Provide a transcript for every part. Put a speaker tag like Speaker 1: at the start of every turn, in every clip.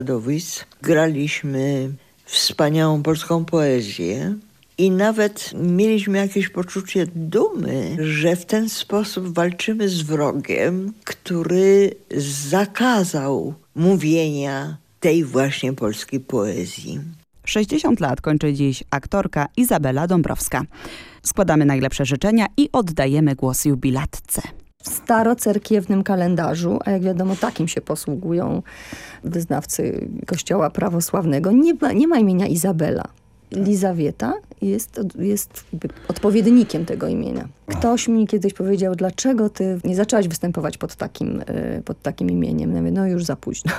Speaker 1: Dowic. Graliśmy wspaniałą polską poezję i nawet mieliśmy jakieś poczucie dumy, że w ten sposób walczymy z wrogiem, który zakazał mówienia tej właśnie polskiej poezji.
Speaker 2: 60 lat kończy dziś aktorka Izabela Dąbrowska. Składamy najlepsze życzenia i oddajemy głos jubilatce.
Speaker 3: W starocerkiewnym kalendarzu, a jak wiadomo takim się posługują wyznawcy kościoła prawosławnego, nie ma imienia Izabela. Lizawieta jest odpowiednikiem tego imienia. Ktoś mi kiedyś powiedział, dlaczego ty nie zaczęłaś występować pod takim imieniem. Ja mówię, no już za późno.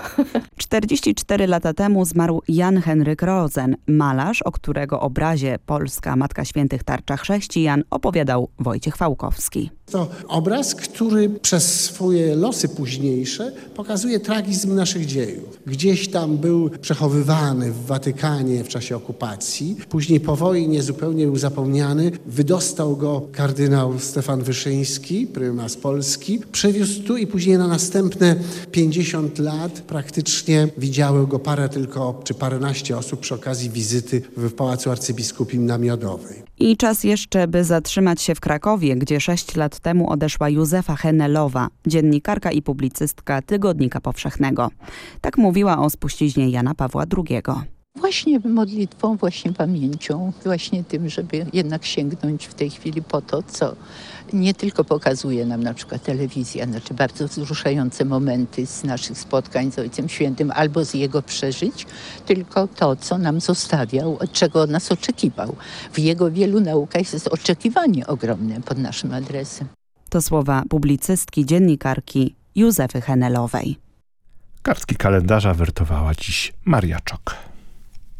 Speaker 2: 44 lata temu zmarł Jan Henryk Rosen, malarz, o którego obrazie Polska Matka Świętych Tarcza Chrześcijan opowiadał Wojciech Fałkowski.
Speaker 4: To obraz, który przez swoje losy późniejsze pokazuje tragizm naszych dziejów. Gdzieś tam był przechowywany w Watykanie w czasie okupacji. Później po wojnie zupełnie był zapomniany. Wydostał go kardynał Stefan Wyszyński, prymas Polski. Przywiózł tu i później na następne 50 lat praktycznie widziały go paręnaście osób przy okazji wizyty w Pałacu Arcybiskupim na Miodowej.
Speaker 2: I czas jeszcze, by zatrzymać się w Krakowie, gdzie 6 lat temu odeszła Józefa Henelowa, dziennikarka i publicystka Tygodnika Powszechnego. Tak mówiła o spuściźnie Jana Pawła II.
Speaker 5: Właśnie modlitwą, właśnie pamięcią, właśnie tym, żeby jednak sięgnąć w tej chwili po to, co nie tylko pokazuje nam na przykład telewizja, znaczy bardzo wzruszające momenty z naszych spotkań z Ojcem Świętym albo z jego przeżyć, tylko to, co nam zostawiał, od czego nas oczekiwał. W jego wielu naukach jest oczekiwanie ogromne pod naszym adresem.
Speaker 2: To słowa publicystki, dziennikarki Józefy Henelowej.
Speaker 6: Kartki kalendarza wertowała dziś Maria Czok.